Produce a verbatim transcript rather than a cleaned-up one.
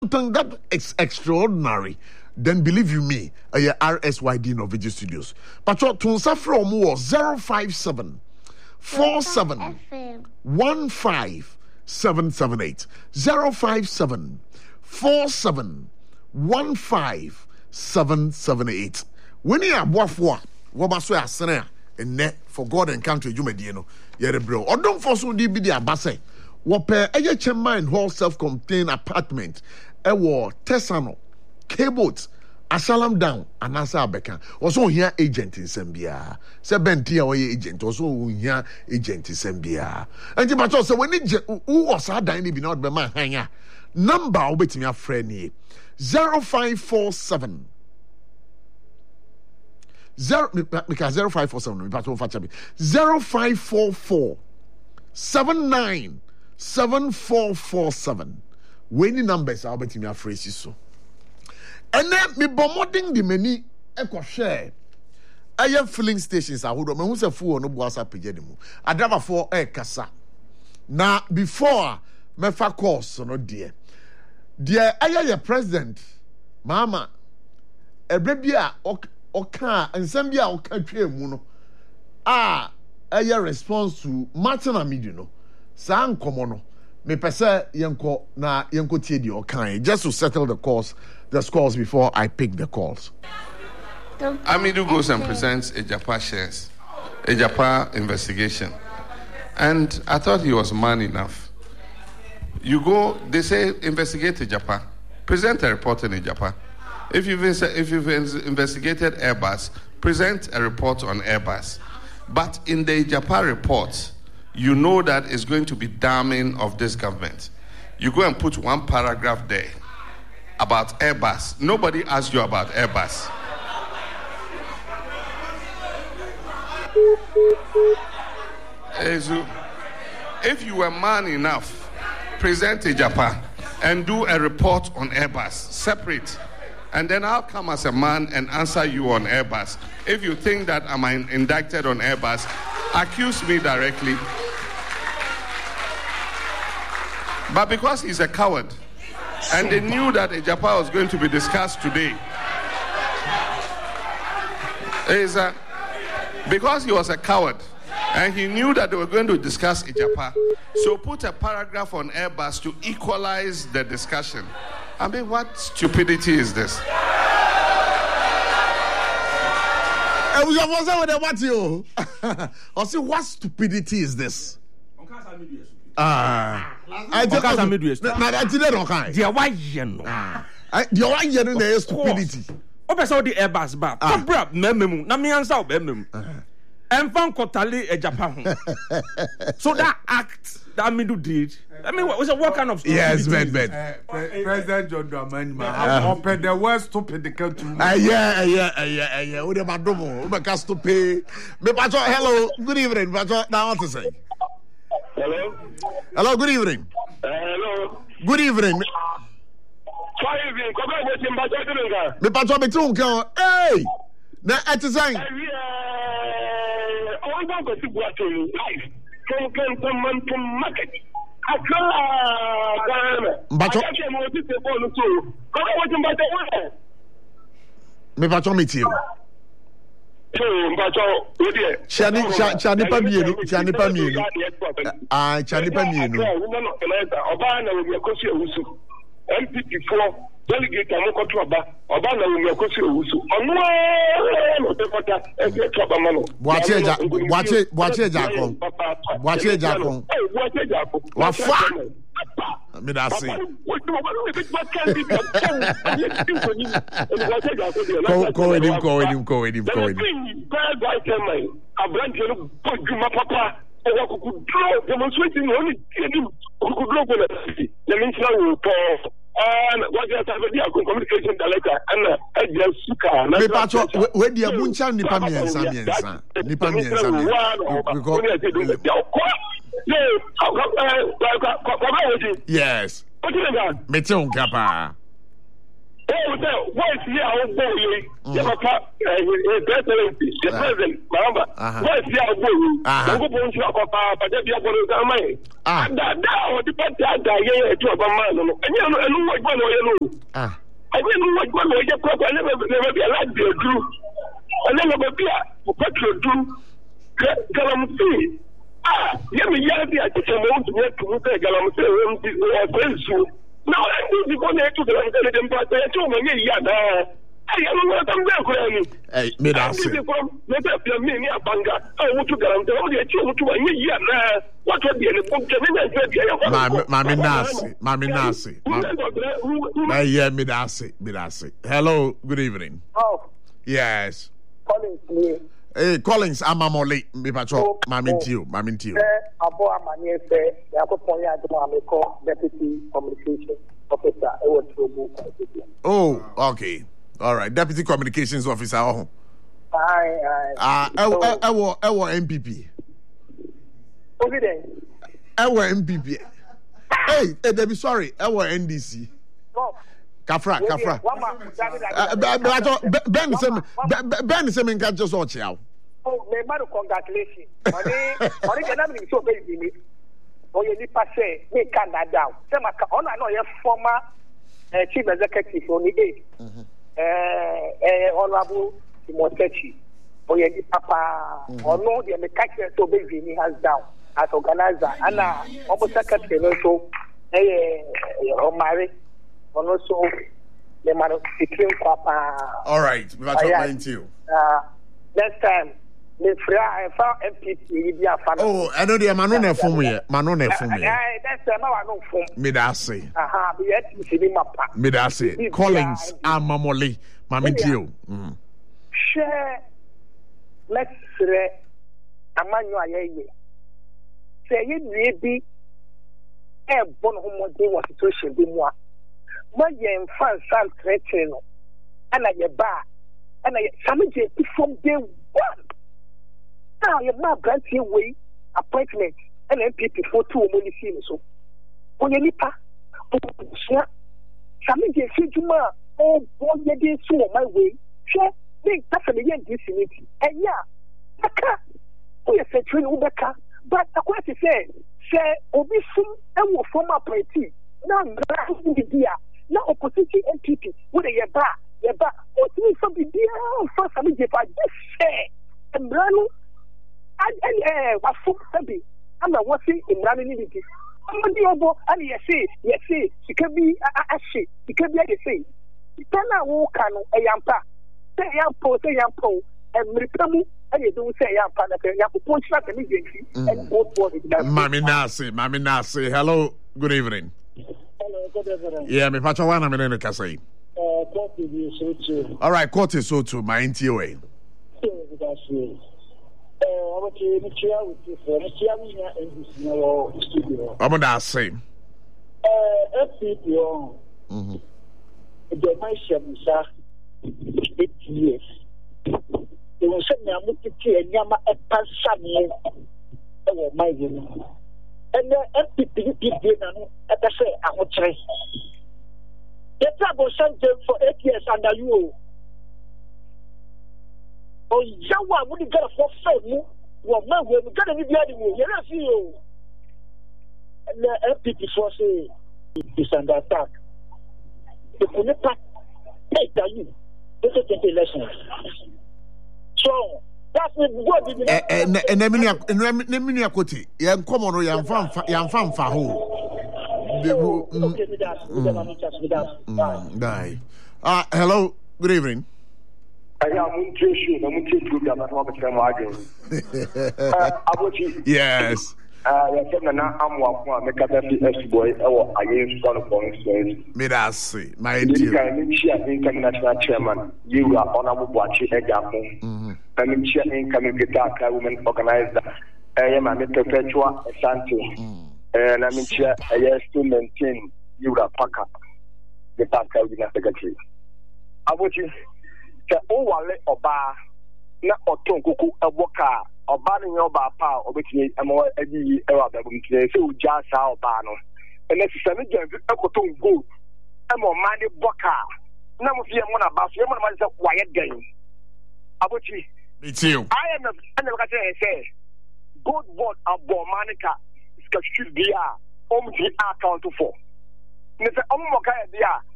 something that is extraordinary, then believe you me, uh, R S Y D Novigy Studios. But what to from was zero five seven four seven one five seven seven eight zero five seven four seven one five seven seven eight. When you are Wafwa, Wabaso Asana, and net for God and country, you may know, yet a bro. Or don't force on D B D Abase. Wape H M I whole self-contained apartment, a war, Tessano, K-boats, Asalam down, and Asa Becca. Also here agent in Sambia. Seventy away agent, also here agent in Sambia. And you must also when it who was a dining be not by my hanger. Number will be to me friend zero five four seven. Zero because zero five four seven zero five four four seven nine seven four four seven. When the numbers are betting me phrases so. And then me bombarding the many echo share. I have filling stations. I would know who's a fool no boasa pejedimu. I drive for a casa. Now before me fa course no dear. Dear I am your president, Mama. A baby oka and Zambia oka muno. Ah, a response to Martin Amiduno. San komono. Me pese yenko na yenko tiedi okan just to settle the calls, the scores before I pick the calls. Amidu goes and presents a Japa shares, a Japa investigation, and I thought he was man enough. You go, they say investigate a Japa, present a report in a Japa. If you've if you've investigated Airbus, present a report on Airbus. But in the Japa report, you know that it's going to be damning of this government. You go and put one paragraph there about Airbus. Nobody asked you about Airbus. If you were man enough, present a Japan and do a report on Airbus, separate. And then I'll come as a man and answer you on Airbus. If you think that I'm indicted on Airbus, accuse me directly. But because he's a coward, and they knew that a Japan was going to be discussed today, is uh, because he was a coward, and he knew that they were going to discuss a Japan, so put a paragraph on Airbus to equalize the discussion. I mean, what stupidity is this? I say, what stupidity is this? Ah, I just can't do it. Now I didn't know. Dear, why you know? Dear, why you know stupidity? Open so the Airbus bar. Problem, memu. Na me answer memu. Enfan kotali e Japan. So that act that Amidu did. I mean, what was what kind of stupidity? Yes, man, man. Uh, Pre- President John Dramani Mahama opened the worst stupid the country. Ah, yeah, yeah, yeah, yeah. What about Domo? What about stupid? Me pacho, hello, good evening. Pacho, now what to say? Hello. Hello, good evening. Uh, hello. Good evening. Fine evening. Come on, what's in Baja? Me pacho me too, can. Hey, na etisan. Uh, I want to go to life. Come, come, come, come, come, market. I can't. Bacho. I can't want to say for the two. Come on, what's in Baja? Me pacho me too. Chani chani pa mienu chani pa mienu ah chani pa mienu oba na we akosi ewusu M P P four delegate amokoto oba oba na we akosi ewusu onu no te kota e se toba mano boache eja boache boache eja kon boache eja kon eh boache eja kon wa fa me da say ko ko edim ko edim ko edim ko edim abranche no poduma papa e wa kuku draw demonstrating only edim kuku draw ko na me ntira wo po and what you have the communication director and Edgar Suka me pacho we dia muncha nipa miensa miensa nipa miensa because yes me te on kapa Oh, what's here? Oh, boy, you have a president, the president, Maramba. What's here? Oh, boy, I'm going to Papa, but then you're going to my. Ah, now the party are dying to a man, and you know what one way you know. Ah, I don't know what one way you put. I never never be allowed to do. I never be a petrol do. Galamsey. Ah, you mean, you have to get to get to Galamsey or Prince. No, I think you're going to the intelligent party. I told me, yeah, I don't know what I'm going to Hey, mid I say, let us be a mini banga. I want to get on the children to a year. What would be in the book? Mammy Nasi, Mammy Nasi. Yeah, mid I say, mid I say. Hello, good evening. Oh, yes. Collins, Hey, Collins, I'm a late. Me patrol, Mammy Tio, Mammy Tio. Abo amanye se yakopon ya adoma ameko deputy communications officer ewo trobu. Oh, okay. All right. Deputy communications officer. Oh. Aye, aye. Ah, ewo ewo ewo M P P. President. Ewo M P P. Hey, hey, Debbie, sorry. Ewo N D C. No. Kafra, Kafra. Ben sem Ben sem nka just watch out. Oh, me madu congratulations. Oni oni kana mi so be bi mi. O ye ni passe me Canada. Se maka ona no ye former uh, chief executive on the eight. Mhm. Eh eh honorable Timotechi. O ye ni papa. Ono de me catch so be bi ni has down as organizer. Ana omo secretary no so eh o mare. Ono so le madu secure papa. All right, we got to mind you. Uh next time me fra fa M P P bi afa. Oh, I know the manu na fom ye. Manu na fom ye. Eh, that's the ma no fom. Me da say. Aha, be yet to see mapa. Me da say. Collins Amamole, Mamentio. Mm. Share let's say amanyo ayeye. Say ye nwe bi e bon homode wa situation bi mu a. Ma ye mfa san threaten no. Ana ye ba. Ana ye samije ti from day one. Now your man grant you way appointment and M P P for two money scene so. On your nipa, Sammy Juma, oh boy, you did so my way. Share, they definitely get this in it. And yeah, Baka, we are saying Ubeka, but the question is, say, Obisun and will form a party. Now, now opposition M P P, what are you back? You're back, or doing something dear for Sammy Japa, just say, and Brano. And eh, what for baby? I'm not watching in running in it. I'm the obo, and you say, you say, she can be a she, she can be a say. Then I walk on a yampa, say yampo, say yampo, and Mripamu, and you don't say yampa, and you have to punch that immediately, and both bodies. Mammy Nasi, Mammy Nasi, hello, good evening. Hello, good evening. Yeah, me pacho wana me nene kasai. Uh, court is so too. All right, court is so too, my N T O A. I'm gonna say. Uh, F P P on. Mm-hmm. The my shamsa eight years. They will send me a multitude and yama a pasami. Oh my goodness. And the F P P did at the say I would try. The trouble sent them for eight years under you. Oh, Yawa wouldn't get a four film. Well, man, we're going to be able to see you. And the F P P force is under attack. The Kunepa take the you. This is the election. So, that's what we did. And Neminia Koti, Yan Commodore, Yan Fan, Yan Fan Faho. Die. Ah, hello, good evening. Yes. May I say, my dear. Chairman, you are honorable Bachi Egamu. I'm incoming guitar women organizer. I am a perpetua Santi. And I'm in chair, I have to maintain you are Paka, the Pascal Secretary. I would you. O wale oba na oton kuku eboka oba ne oba pa obetini amo agi e wa babum tire se uja sa oba no ene sisame janzu ekoton go emo mane boka na mo fie mo na ba so mo na ma say waye den abochi me too I am and the say say good board abo manika ska should be a om di account for ne say om mo ka dia